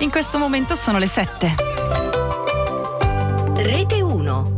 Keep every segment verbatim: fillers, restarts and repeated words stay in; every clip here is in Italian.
In questo momento sono le sette. Rete uno.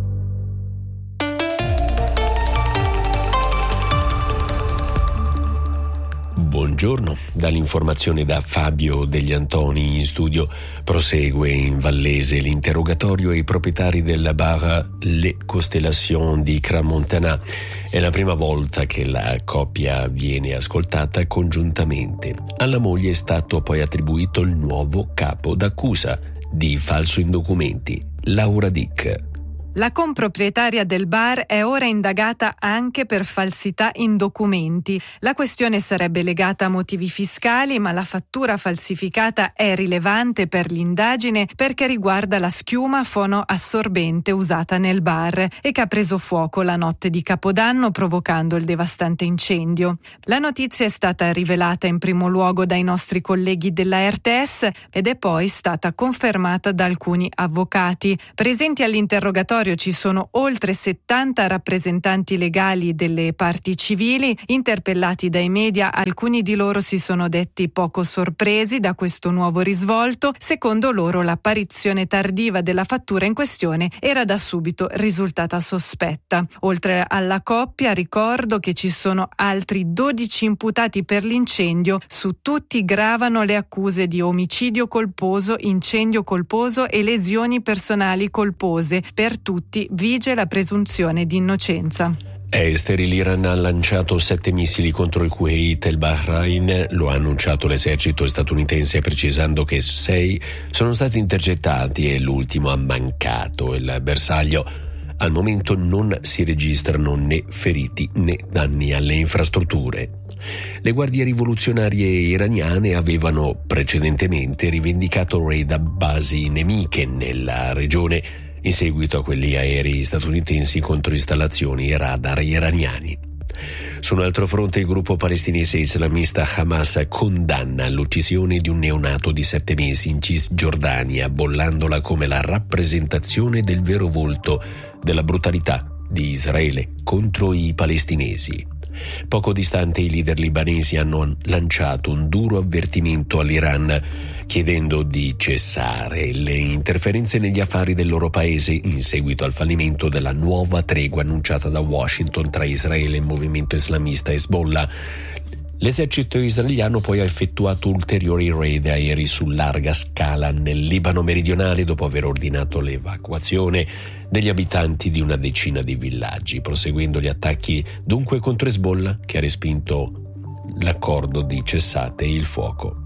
Buongiorno, dall'informazione da Fabio Degli Antoni in studio. Prosegue in Vallese l'interrogatorio ai proprietari del bar Le Constellations di Crans-Montana. È la prima volta che la coppia viene ascoltata congiuntamente. Alla moglie è stato poi attribuito il nuovo capo d'accusa di falso in documenti, Laura Dick. La comproprietaria del bar è ora indagata anche per falsità in documenti. La questione sarebbe legata a motivi fiscali, ma la fattura falsificata è rilevante per l'indagine perché riguarda la schiuma fonoassorbente usata nel bar e che ha preso fuoco la notte di Capodanno provocando il devastante incendio. La notizia è stata rivelata in primo luogo dai nostri colleghi della R T S ed è poi stata confermata da alcuni avvocati. Presenti all'interrogatorio ci sono oltre settanta rappresentanti legali delle parti civili. Interpellati dai media, alcuni di loro si sono detti poco sorpresi da questo nuovo risvolto. Secondo loro l'apparizione tardiva della fattura in questione era da subito risultata sospetta. Oltre alla coppia, ricordo che ci sono altri dodici imputati per l'incendio. Su tutti gravano le accuse di omicidio colposo, incendio colposo e lesioni personali colpose. Per tutti vige la presunzione di innocenza. Esteri, l'Iran ha lanciato sette missili contro il Kuwait e il Bahrain. Lo ha annunciato l'esercito statunitense, precisando che sei sono stati intercettati e l'ultimo ha mancato il bersaglio. Al momento non si registrano né feriti né danni alle infrastrutture. Le guardie rivoluzionarie iraniane avevano precedentemente rivendicato raid a basi nemiche nella regione in seguito a quelli aerei statunitensi contro installazioni e radar iraniani. Su un altro fronte, il gruppo palestinese islamista Hamas condanna l'uccisione di un neonato di sette mesi in Cisgiordania, bollandola come la rappresentazione del vero volto della brutalità di Israele contro i palestinesi. Poco distante, i leader libanesi hanno lanciato un duro avvertimento all'Iran, chiedendo di cessare le interferenze negli affari del loro paese in seguito al fallimento della nuova tregua annunciata da Washington tra Israele e il movimento islamista Hezbollah. L'esercito israeliano poi ha effettuato ulteriori raid aerei su larga scala nel Libano meridionale dopo aver ordinato l'evacuazione degli abitanti di una decina di villaggi, proseguendo gli attacchi dunque contro Hezbollah, che ha respinto l'accordo di cessate il fuoco.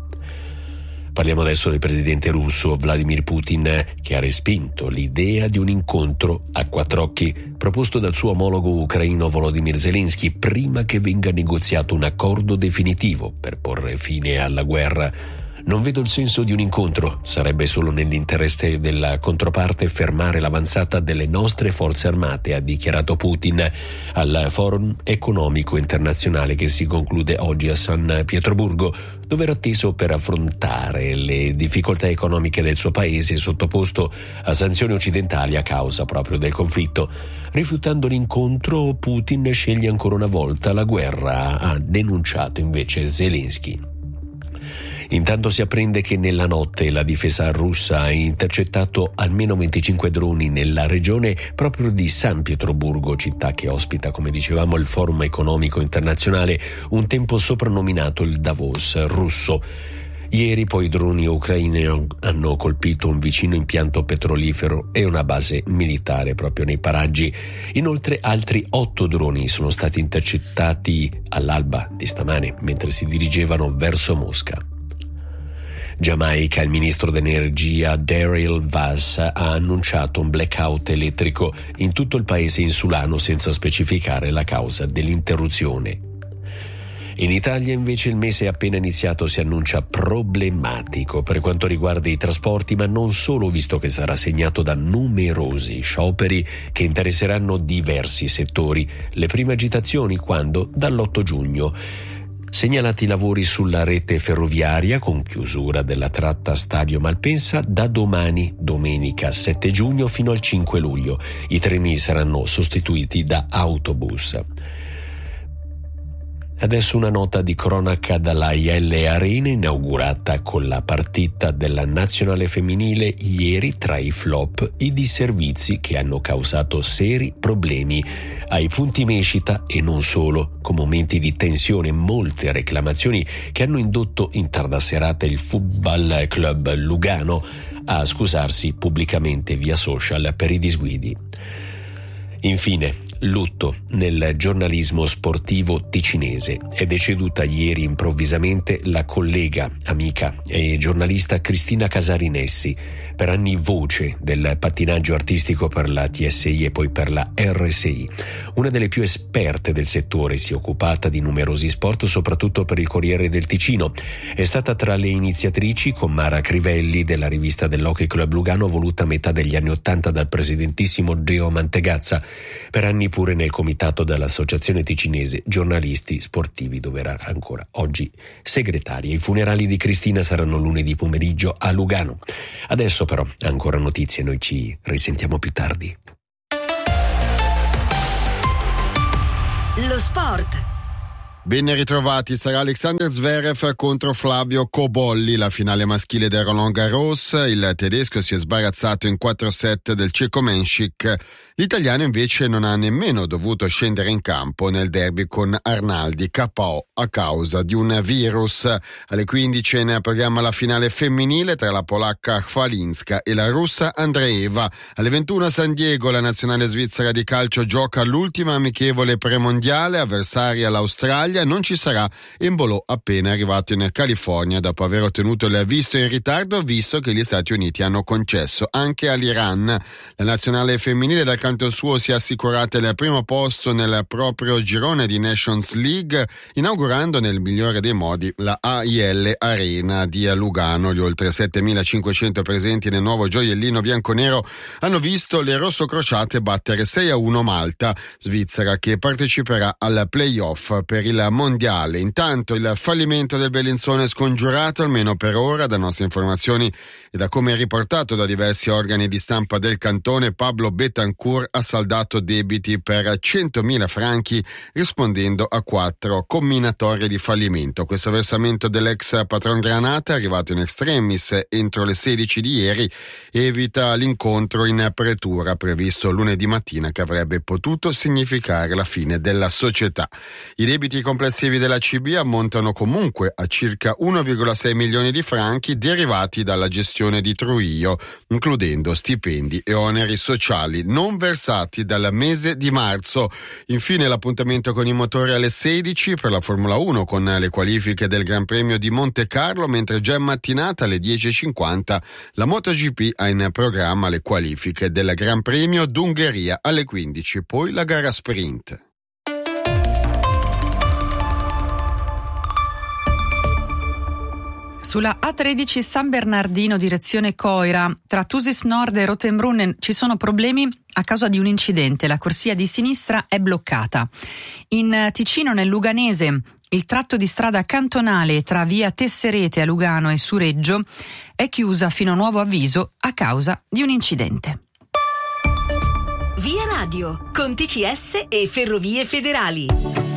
Parliamo adesso del presidente russo Vladimir Putin, che ha respinto l'idea di un incontro a quattro occhi proposto dal suo omologo ucraino Volodymyr Zelensky prima che venga negoziato un accordo definitivo per porre fine alla guerra. Non vedo il senso di un incontro, sarebbe solo nell'interesse della controparte fermare l'avanzata delle nostre forze armate, ha dichiarato Putin al Forum economico internazionale che si conclude oggi a San Pietroburgo, dove era atteso per affrontare le difficoltà economiche del suo paese sottoposto a sanzioni occidentali a causa proprio del conflitto. Rifiutando l'incontro, Putin sceglie ancora una volta la guerra, ha denunciato invece Zelensky. Intanto si apprende che nella notte la difesa russa ha intercettato almeno venticinque droni nella regione proprio di San Pietroburgo, città che ospita, come dicevamo, il Forum economico internazionale, un tempo soprannominato il Davos russo. Ieri poi i droni ucraini hanno colpito un vicino impianto petrolifero e una base militare proprio nei paraggi. Inoltre altri otto droni sono stati intercettati all'alba di stamane mentre si dirigevano verso Mosca. Giamaica, il ministro d'energia Daryl Vass ha annunciato un blackout elettrico in tutto il paese insulano senza specificare la causa dell'interruzione. In Italia invece il mese appena iniziato si annuncia problematico per quanto riguarda i trasporti, ma non solo, visto che sarà segnato da numerosi scioperi che interesseranno diversi settori. Le prime agitazioni quando? Dall'otto giugno. Segnalati i lavori sulla rete ferroviaria con chiusura della tratta Stadio Malpensa da domani, domenica sette giugno, fino al cinque luglio. I treni saranno sostituiti da autobus. Adesso una nota di cronaca dalla I L Arena, inaugurata con la partita della nazionale femminile ieri. Tra i flop i disservizi che hanno causato seri problemi ai punti mescita e non solo, con momenti di tensione e molte reclamazioni che hanno indotto in tarda serata il Football Club Lugano a scusarsi pubblicamente via social per i disguidi. Infine, lutto nel giornalismo sportivo ticinese. È deceduta ieri improvvisamente la collega, amica e giornalista Cristina Casarinessi, per anni voce del pattinaggio artistico per la T S I e poi per la R S I. Una delle più esperte del settore, si è occupata di numerosi sport, soprattutto per il Corriere del Ticino. È stata tra le iniziatrici, con Mara Crivelli, della rivista dell'Hockey Club Lugano, voluta a metà degli anni Ottanta dal presidentissimo Geo Mantegazza, per anni pure nel comitato dell'Associazione Ticinese Giornalisti Sportivi, dove era ancora oggi segretaria. I funerali di Cristina saranno lunedì pomeriggio a Lugano. Adesso però ancora notizie, noi ci risentiamo più tardi. Lo sport. Ben ritrovati, sarà Alexander Zverev contro Flavio Cobolli, la finale maschile del Roland Garros. Il tedesco si è sbarazzato in quattro set del ceco Menšik. L'italiano invece non ha nemmeno dovuto scendere in campo nel derby con Arnaldi, K O a causa di un virus. Alle quindici è in programma la finale femminile tra la polacca Chwalinska e la russa Andreeva. Alle ventuno a San Diego la nazionale svizzera di calcio gioca l'ultima amichevole premondiale, avversaria l'Australia. Non ci sarà Embolo, appena arrivato in California dopo aver ottenuto il visto in ritardo, visto che gli Stati Uniti hanno concesso anche all'Iran. La nazionale femminile dal canto suo si è assicurata il primo posto nel proprio girone di Nations League, inaugurando nel migliore dei modi la A I L Arena di Lugano. Gli oltre settemilacinquecento presenti nel nuovo gioiellino bianconero hanno visto le rossocrociate battere sei a uno Malta, Svizzera che parteciperà al play-off per il mondiale. Intanto il fallimento del Bellinzone è scongiurato, almeno per ora. Da nostre informazioni e da come riportato da diversi organi di stampa del cantone, Pablo Betancourt ha saldato debiti per centomila franchi, rispondendo a quattro comminatorie di fallimento. Questo versamento dell'ex patron Granata, arrivato in extremis entro le sedici di ieri, evita l'incontro in pretura previsto lunedì mattina, che avrebbe potuto significare la fine della società. I debiti complessivi della C B ammontano comunque a circa uno virgola sei milioni di franchi derivati dalla gestione di Trujillo, includendo stipendi e oneri sociali non versati dal mese di marzo. Infine l'appuntamento con i motori alle sedici per la Formula uno, con le qualifiche del Gran Premio di Monte Carlo, mentre già in mattinata alle dieci e cinquanta la MotoGP ha in programma le qualifiche del Gran Premio d'Ungheria alle quindici, poi la gara sprint. Sulla A tredici San Bernardino direzione Coira, tra Thusis Nord e Rotenbrunnen ci sono problemi a causa di un incidente. La corsia di sinistra è bloccata. In Ticino, nel Luganese, il tratto di strada cantonale tra via Tesserete a Lugano e Sureggio è chiusa fino a nuovo avviso a causa di un incidente. Via Radio, con T C S e Ferrovie Federali.